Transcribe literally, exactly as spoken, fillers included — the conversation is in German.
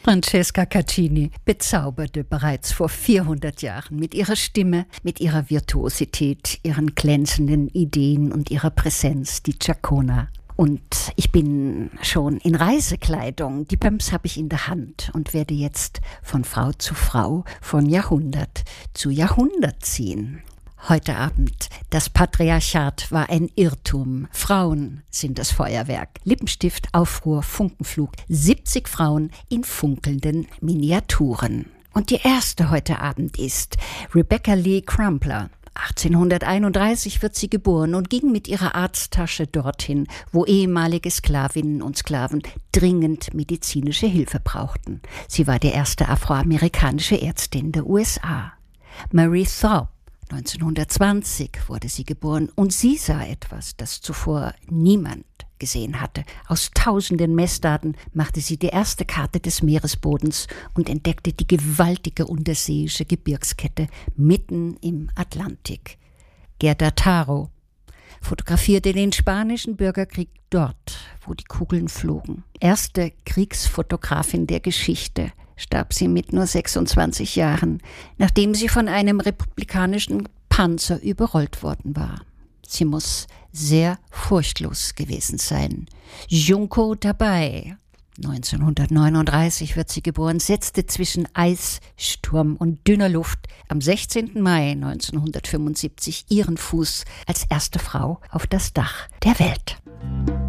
Francesca Caccini bezauberte bereits vor vierhundert Jahren mit ihrer Stimme, mit ihrer Virtuosität, ihren glänzenden Ideen und ihrer Präsenz die Chacona. Und ich bin schon in Reisekleidung, die Pumps habe ich in der Hand und werde jetzt von Frau zu Frau, von Jahrhundert zu Jahrhundert ziehen. Heute Abend, das Patriarchat war ein Irrtum. Frauen sind das Feuerwerk. Lippenstift, Aufruhr, Funkenflug. siebzig Frauen in funkelnden Miniaturen. Und die erste heute Abend ist Rebecca Lee Crumpler. achtzehnhunderteinunddreißig wird sie geboren und ging mit ihrer Arzttasche dorthin, wo ehemalige Sklavinnen und Sklaven dringend medizinische Hilfe brauchten. Sie war die erste afroamerikanische Ärztin der U S A. Marie Thorpe. neunzehnhundertzwanzig wurde sie geboren und sie sah etwas, das zuvor niemand gesehen hatte. Aus tausenden Messdaten machte sie die erste Karte des Meeresbodens und entdeckte die gewaltige unterseeische Gebirgskette mitten im Atlantik. Gerda Taro fotografierte den spanischen Bürgerkrieg dort, wo die Kugeln flogen. Erste Kriegsfotografin der Geschichte, starb sie mit nur sechsundzwanzig Jahren, nachdem sie von einem republikanischen Panzer überrollt worden war. Sie muss sehr furchtlos gewesen sein. Junko dabei, neunzehnhundertneununddreißig wird sie geboren, setzte zwischen Eis, Sturm und dünner Luft am sechzehnten Mai neunzehnhundertfünfundsiebzig ihren Fuß als erste Frau auf das Dach der Welt.